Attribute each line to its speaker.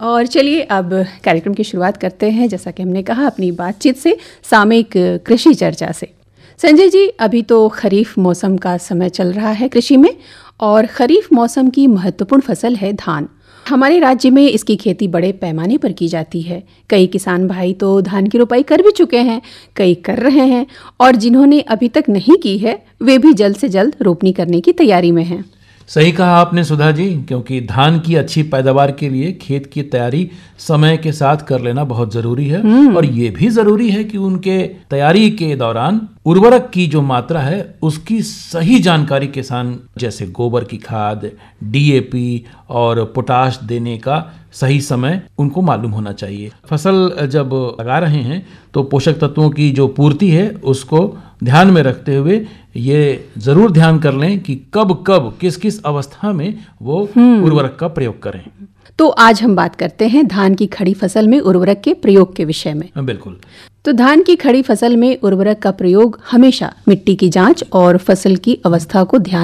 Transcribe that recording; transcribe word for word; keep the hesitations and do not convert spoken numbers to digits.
Speaker 1: और चलिए अब कार्यक्रम की शुरुआत करते हैं, जैसा कि हमने कहा अपनी बातचीत से, सामयिक कृषि चर्चा से। संजय जी, अभी तो खरीफ मौसम का समय चल रहा है कृषि में, और खरीफ मौसम की महत्वपूर्ण फसल है धान। हमारे राज्य में इसकी खेती बड़े पैमाने पर की जाती है। कई किसान भाई तो धान की रोपाई कर भी चुके हैं, कई कर रहे हैं, और जिन्होंने अभी तक नहीं की है वे भी जल्द से जल्द रोपनी करने की तैयारी में हैं।
Speaker 2: सही कहा आपने सुधा जी, क्योंकि धान की अच्छी पैदावार के लिए खेत की तैयारी समय के साथ कर लेना बहुत जरूरी है। और ये भी जरूरी है कि उनके तैयारी के दौरान उर्वरक की जो मात्रा है उसकी सही जानकारी किसान, जैसे गोबर की खाद, डी ए पी और पोटाश देने का सही समय उनको मालूम होना चाहिए। फसल जब लगा रहे हैं तो पोषक तत्वों की जो पूर्ति है उसको ध्यान में रखते हुए ये जरूर ध्यान कर लें कि कब कब किस किस अवस्था में वो उर्वरक का प्रयोग करें।
Speaker 1: तो आज हम बात करते हैं धान की खड़ी फसल में उर्वरक के प्रयोग के विषय में।
Speaker 2: बिल्कुल।
Speaker 1: तो धान की खड़ी फसल में उर्वरक का प्रयोग हमेशा मिट्टी की जांच और फसल की अवस्था को ध्यान